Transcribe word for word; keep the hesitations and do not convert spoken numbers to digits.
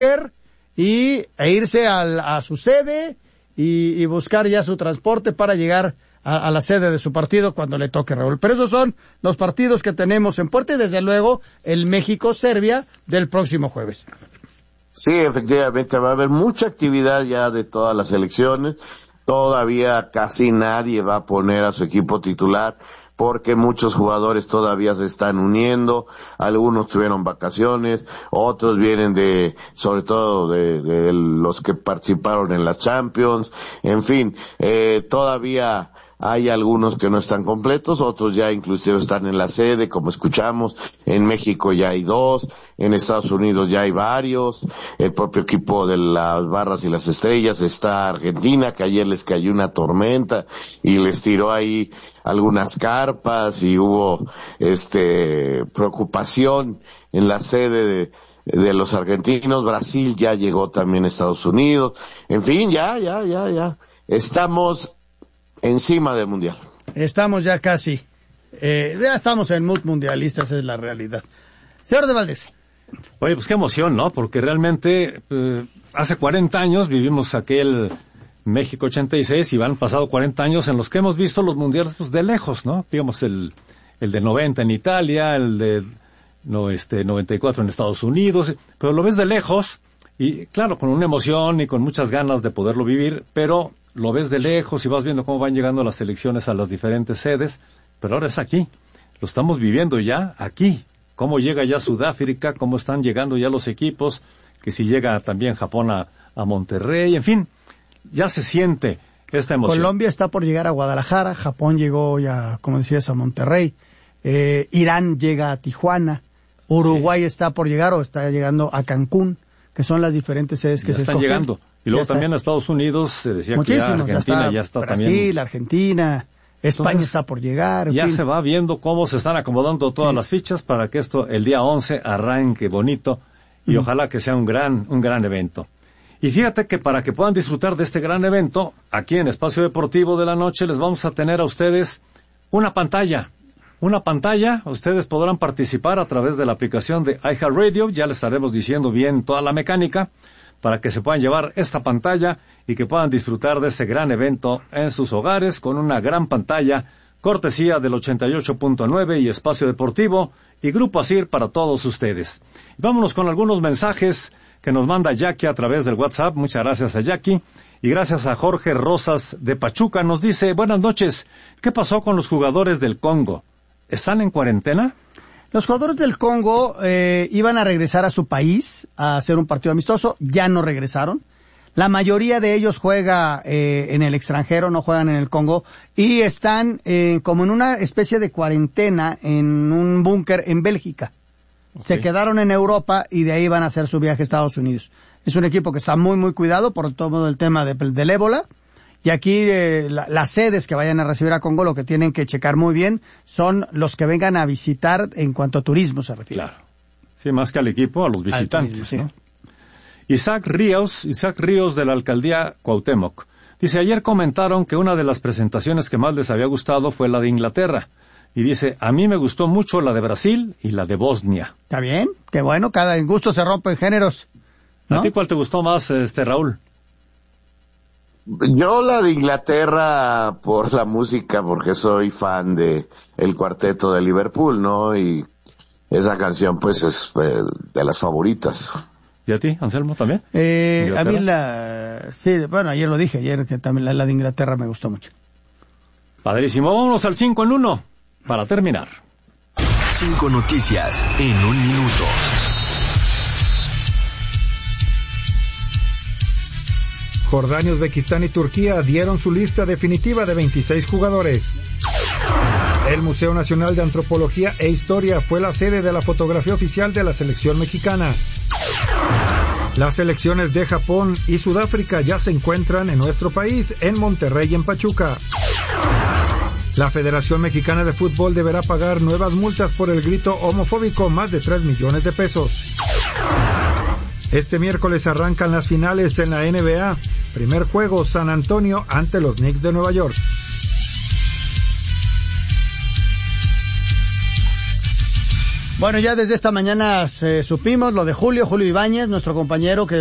y e irse al, a su sede y, y buscar ya su transporte para llegar a, a la sede de su partido cuando le toque, Raúl. Pero esos son los partidos que tenemos en puerta y desde luego el México-Serbia del próximo jueves. Sí, efectivamente va a haber mucha actividad ya de todas las selecciones. Todavía casi nadie va a poner a su equipo titular porque muchos jugadores todavía se están uniendo, algunos tuvieron vacaciones, otros vienen de, sobre todo de, de los que participaron en las Champions, en fin, eh, todavía hay algunos que no están completos, otros ya inclusive están en la sede, como escuchamos, en México ya hay dos, en Estados Unidos ya hay varios, el propio equipo de las Barras y las Estrellas está Argentina, que ayer les cayó una tormenta y les tiró ahí algunas carpas y hubo este preocupación en la sede de de los argentinos. Brasil ya llegó también a Estados Unidos, en fin, ya, ya, ya, ya, estamos encima del mundial. Estamos ya casi, eh, ya estamos en mood mundialista, esa es la realidad. Señor de Valdés. Oye, pues qué emoción, ¿no? Porque realmente eh, hace cuarenta años vivimos aquel México ochenta y seis y van pasado cuarenta años en los que hemos visto los mundiales pues de lejos, ¿no? Digamos el el de noventa en Italia, el de no este noventa y cuatro en Estados Unidos, pero lo ves de lejos y claro, con una emoción y con muchas ganas de poderlo vivir, pero lo ves de lejos y vas viendo cómo van llegando las selecciones a las diferentes sedes, pero ahora es aquí, lo estamos viviendo ya aquí, cómo llega ya Sudáfrica, cómo están llegando ya los equipos, que si llega también Japón a, a Monterrey, en fin, ya se siente esta emoción. Colombia está por llegar a Guadalajara, Japón llegó ya, como decías, a Monterrey, eh, Irán llega a Tijuana, Uruguay sí. está por llegar o está llegando a Cancún, que son las diferentes sedes que ya se están escogen. llegando. Y luego ya también está. a Estados Unidos se decía Muchísimos, que ya Argentina ya está, ya está Brasil, también. Brasil, Argentina, España Entonces, está por llegar. En ya fin. se va viendo cómo se están acomodando todas sí. las fichas para que esto el día once arranque bonito y mm. ojalá que sea un gran, un gran evento. Y fíjate que para que puedan disfrutar de este gran evento, aquí en Espacio Deportivo de la Noche les vamos a tener a ustedes una pantalla. Una pantalla, ustedes podrán participar a través de la aplicación de iHeartRadio, ya les estaremos diciendo bien toda la mecánica, para que se puedan llevar esta pantalla y que puedan disfrutar de este gran evento en sus hogares con una gran pantalla, cortesía del ochenta y ocho punto nueve y Espacio Deportivo y Grupo Asir para todos ustedes. Vámonos con algunos mensajes que nos manda Jackie a través del WhatsApp, muchas gracias a Jackie, y gracias a Jorge Rosas de Pachuca, nos dice, buenas noches, ¿qué pasó con los jugadores del Congo? ¿Están en cuarentena? Los jugadores del Congo eh, iban a regresar a su país a hacer un partido amistoso, ya no regresaron. La mayoría de ellos juega eh, en el extranjero, no juegan en el Congo, y están eh, como en una especie de cuarentena en un búnker en Bélgica. Okay. Se quedaron en Europa y de ahí van a hacer su viaje a Estados Unidos. Es un equipo que está muy, muy cuidado por todo el tema de, del ébola. Y aquí eh, la, las sedes que vayan a recibir a Congo lo que tienen que checar muy bien son los que vengan a visitar en cuanto a turismo se refiere. Claro. Sí, más que al equipo, a los visitantes, turismo, sí. ¿no? Isaac Ríos, Isaac Ríos de la alcaldía Cuauhtémoc. Dice, ayer comentaron que una de las presentaciones que más les había gustado fue la de Inglaterra. Y dice, a mí me gustó mucho la de Brasil y la de Bosnia. Está bien, qué bueno, cada en gusto se rompen géneros, ¿no? ¿A ti cuál te gustó más, este Raúl? Yo la de Inglaterra por la música, porque soy fan de el cuarteto de Liverpool, ¿no? Y esa canción, pues, es eh, de las favoritas. ¿Y a ti, Anselmo, también? Eh, a mí la... Sí, bueno, ayer lo dije, ayer que también la, la de Inglaterra me gustó mucho. Padrísimo, vámonos al cinco en uno, para terminar. Cinco noticias en un minuto. Jordania, Uzbekistán y Turquía dieron su lista definitiva de veintiséis jugadores. El Museo Nacional de Antropología e Historia fue la sede de la fotografía oficial de la selección mexicana. Las selecciones de Japón y Sudáfrica ya se encuentran en nuestro país, en Monterrey y en Pachuca. La Federación Mexicana de Fútbol deberá pagar nuevas multas por el grito homofóbico, más de tres millones de pesos. Este miércoles arrancan las finales en la N B A. Primer juego, San Antonio ante los Knicks de Nueva York. Bueno, ya desde esta mañana eh, supimos lo de Julio, Julio Ibáñez, nuestro compañero que